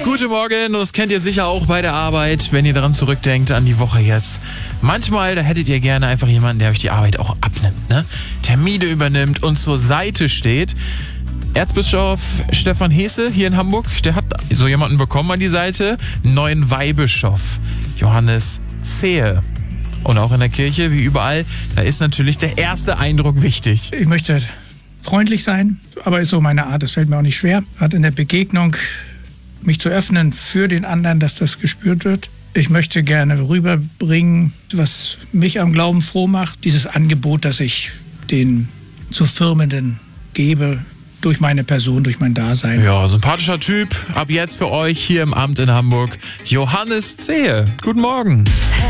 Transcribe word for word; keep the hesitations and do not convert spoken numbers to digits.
Guten Morgen, und das kennt ihr sicher auch bei der Arbeit, wenn ihr daran zurückdenkt, an die Woche jetzt. Manchmal, da hättet ihr gerne einfach jemanden, der euch die Arbeit auch abnimmt, ne? Termine übernimmt und zur Seite steht. Erzbischof Stefan Hesse hier in Hamburg, der hat so jemanden bekommen an die Seite. Neuen Weihbischof Johannes Zehe. Und auch in der Kirche, wie überall, da ist natürlich der erste Eindruck wichtig. Ich möchte freundlich sein, aber ist so meine Art, das fällt mir auch nicht schwer. Hat in der Begegnung mich zu öffnen für den anderen, dass das gespürt wird. Ich möchte gerne rüberbringen, was mich am Glauben froh macht. Dieses Angebot, das ich den zu Firmenden gebe, durch meine Person, durch mein Dasein. Ja, sympathischer Typ. Ab jetzt für euch hier im Amt in Hamburg, Johannes Zehe. Guten Morgen.